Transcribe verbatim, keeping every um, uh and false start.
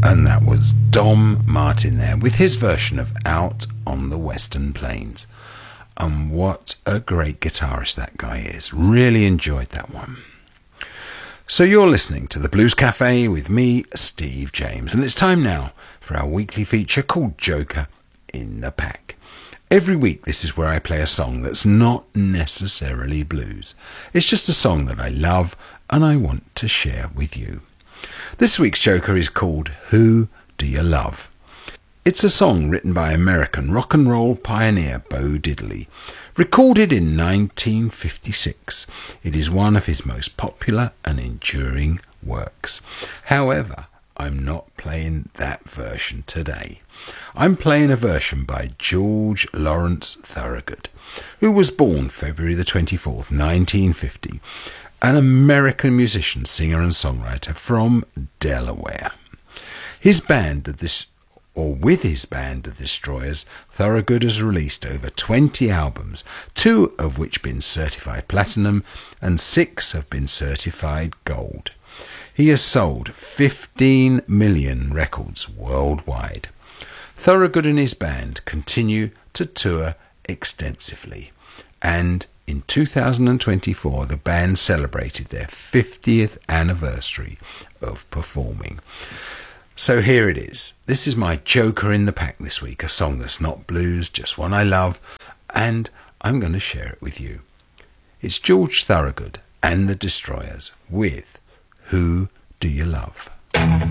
And that was Dom Martin there with his version of Out on the Western Plains. And what a great guitarist that guy is. Really enjoyed that one. So you're listening to the Blues Cafe with me, Steve James, and it's time now for our weekly feature called Joker in the Pack. Every week this is where I play a song that's not necessarily blues. It's just a song that I love and I want to share with you. This week's Joker is called Who Do You Love? It's a song written by American rock and roll pioneer Bo Diddley, recorded in nineteen fifty-six. It is one of his most popular and enduring works. However, I'm not playing that version today. I'm playing a version by George Lawrence Thorogood, who was born February the twenty-fourth, nineteen fifty, an American musician, singer and songwriter from Delaware. His band of this or with his band of Destroyers, Thorogood has released over twenty albums, two of which have been certified platinum and six have been certified gold. He has sold fifteen million records worldwide. Thorogood and his band continue to tour extensively, and in two thousand twenty-four the band celebrated their fiftieth anniversary of performing. So here it is. This is my Joker in the Pack this week, a song that's not blues, just one I love, and I'm going to share it with you. It's George Thorogood and the Destroyers with Who Do You Love?